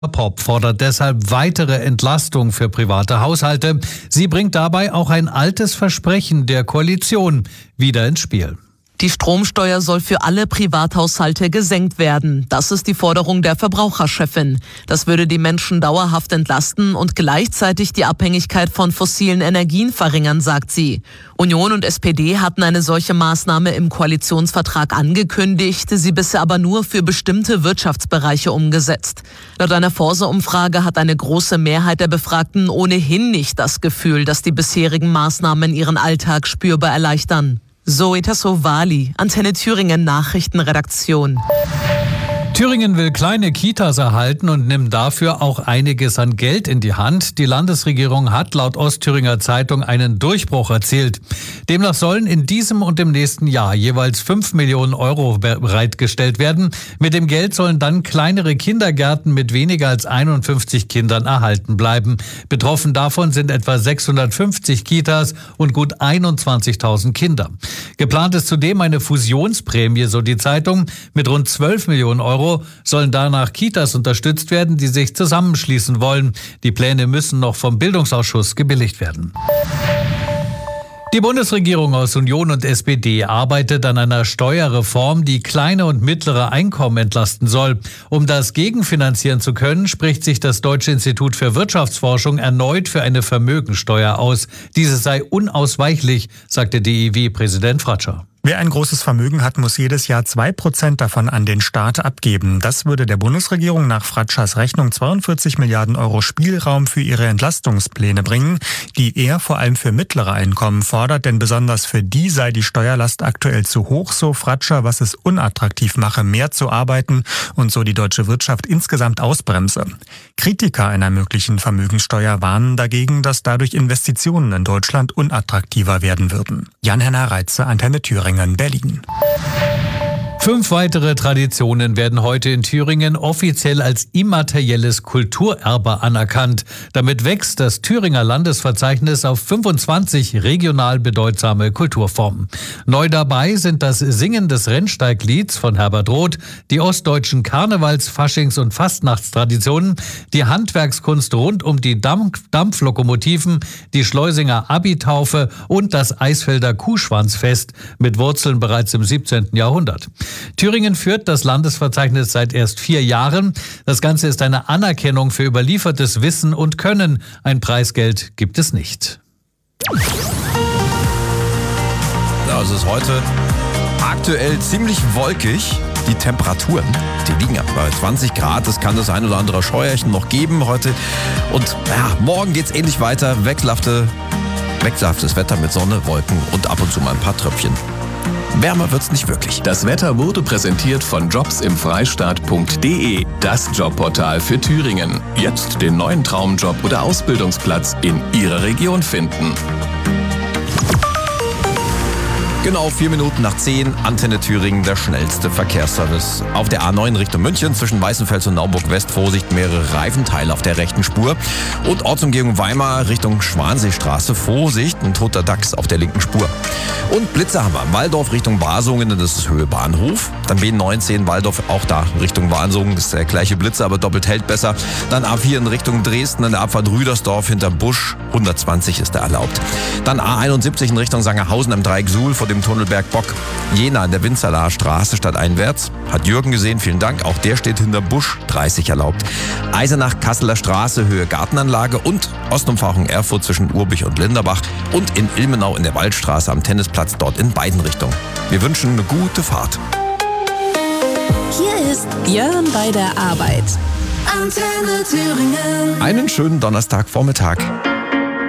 Pop fordert deshalb weitere Entlastung für private Haushalte. Sie bringt dabei auch ein altes Versprechen der Koalition wieder ins Spiel. Die Stromsteuer soll für alle Privathaushalte gesenkt werden. Das ist die Forderung der Verbraucherchefin. Das würde die Menschen dauerhaft entlasten und gleichzeitig die Abhängigkeit von fossilen Energien verringern, sagt sie. Union und SPD hatten eine solche Maßnahme im Koalitionsvertrag angekündigt, sie bisher aber nur für bestimmte Wirtschaftsbereiche umgesetzt. Laut einer Forsa-Umfrage hat eine große Mehrheit der Befragten ohnehin nicht das Gefühl, dass die bisherigen Maßnahmen ihren Alltag spürbar erleichtern. Zoe Tassovali, Antenne Thüringen Nachrichtenredaktion. Thüringen will kleine Kitas erhalten und nimmt dafür auch einiges an Geld in die Hand. Die Landesregierung hat laut Ostthüringer Zeitung einen Durchbruch erzielt. Demnach sollen in diesem und im nächsten Jahr jeweils 5 Millionen Euro bereitgestellt werden. Mit dem Geld sollen dann kleinere Kindergärten mit weniger als 51 Kindern erhalten bleiben. Betroffen davon sind etwa 650 Kitas und gut 21.000 Kinder. Geplant ist zudem eine Fusionsprämie, so die Zeitung, mit rund 12 Millionen Euro sollen danach Kitas unterstützt werden, die sich zusammenschließen wollen. Die Pläne müssen noch vom Bildungsausschuss gebilligt werden. Die Bundesregierung aus Union und SPD arbeitet an einer Steuerreform, die kleine und mittlere Einkommen entlasten soll. Um das gegenfinanzieren zu können, spricht sich das Deutsche Institut für Wirtschaftsforschung erneut für eine Vermögensteuer aus. Diese sei unausweichlich, sagte DIW-Präsident Fratscher. Wer ein großes Vermögen hat, muss jedes Jahr 2% davon an den Staat abgeben. Das würde der Bundesregierung nach Fratschers Rechnung 42 Milliarden Euro Spielraum für ihre Entlastungspläne bringen, die er vor allem für mittlere Einkommen fordert, denn besonders für die sei die Steuerlast aktuell zu hoch, so Fratscher, was es unattraktiv mache, mehr zu arbeiten und so die deutsche Wirtschaft insgesamt ausbremse. Kritiker einer möglichen Vermögenssteuer warnen dagegen, dass dadurch Investitionen in Deutschland unattraktiver werden würden. Jan-Henner Reitze, Antenne Thüringen, Berlin. 5 weitere Traditionen werden heute in Thüringen offiziell als immaterielles Kulturerbe anerkannt. Damit wächst das Thüringer Landesverzeichnis auf 25 regional bedeutsame Kulturformen. Neu dabei sind das Singen des Rennsteiglieds von Herbert Roth, die ostdeutschen Karnevals-, Faschings- und Fastnachtstraditionen, die Handwerkskunst rund um die Dampflokomotiven, die Schleusinger Abitaufe und das Eisfelder Kuhschwanzfest mit Wurzeln bereits im 17. Jahrhundert. Thüringen führt das Landesverzeichnis seit erst 4 Jahren. Das Ganze ist eine Anerkennung für überliefertes Wissen und Können. Ein Preisgeld gibt es nicht. Ja, es ist heute aktuell ziemlich wolkig. Die Temperaturen, die liegen bei 20 Grad. Es kann das ein oder andere Scheuerchen noch geben heute. Und ja, morgen geht's ähnlich weiter. Wechselhaftes Wetter mit Sonne, Wolken und ab und zu mal ein paar Tröpfchen. Wärmer wird's nicht wirklich. Das Wetter wurde präsentiert von jobsimfreistaat.de, das Jobportal für Thüringen. Jetzt den neuen Traumjob oder Ausbildungsplatz in Ihrer Region finden. Genau 4 Minuten nach 10, Antenne Thüringen, der schnellste Verkehrsservice. Auf der A9 Richtung München zwischen Weißenfels und Naumburg-West, Vorsicht, mehrere Reifenteile auf der rechten Spur. Und Ortsumgehung Weimar Richtung Schwanseestraße, Vorsicht, ein toter Dachs auf der linken Spur. Und Blitze haben wir, Walldorf Richtung Basungen, das ist Höhe Bahnhof. Dann B19 Walldorf, auch da Richtung Basungen, das ist der gleiche Blitzer, aber doppelt hält besser. Dann A4 in Richtung Dresden, an der Abfahrt Rüdersdorf hinter Busch, 120 ist da erlaubt. Dann A71 in Richtung Sangerhausen am Dreieck Suhl vor dem Tunnelberg Bock. Jena an der Winzerlaer Straße stadteinwärts. Hat Jürgen gesehen, vielen Dank. Auch der steht hinter Busch, 30 erlaubt. Eisenach Kasseler Straße, Höhe Gartenanlage und Ostumfahrung Erfurt zwischen Urbich und Linderbach. Und in Ilmenau in der Waldstraße am Tennisplatz, dort in beiden Richtungen. Wir wünschen eine gute Fahrt. Hier ist Björn bei der Arbeit. Antenne Thüringen. Einen schönen Donnerstagvormittag.